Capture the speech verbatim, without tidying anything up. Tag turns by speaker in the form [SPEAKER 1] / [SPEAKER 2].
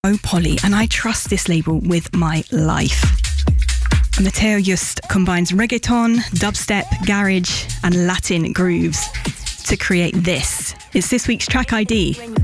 [SPEAKER 1] Oh, Polly, and I trust this label with my life. Matteo Just combines reggaeton, dubstep, garage, and Latin grooves to create this. It's this week's track I D.